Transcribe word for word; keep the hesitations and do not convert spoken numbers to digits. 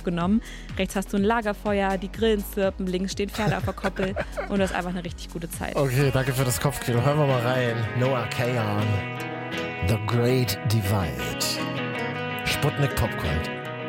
aufgenommen. Rechts hast du ein Lagerfeuer, die Grillen zirpen, links stehen Pferde auf der Koppel und du hast einfach eine richtig gute Zeit. Okay, danke für das Kopfkino. Hören wir mal rein. Noah Kahan, The Great Divide. Sputnik Popgold.